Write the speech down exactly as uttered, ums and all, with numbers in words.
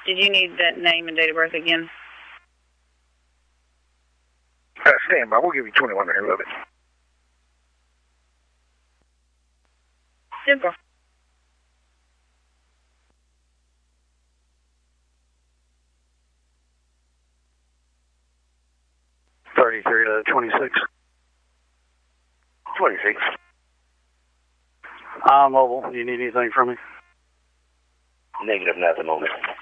Did you need that name and date of birth again? Uh, stand by. We'll give you twenty-one here. Love it. Simple. thirty-three to twenty-six. twenty-six. I'm mobile. Do you need anything from me? Negative, nothing on it.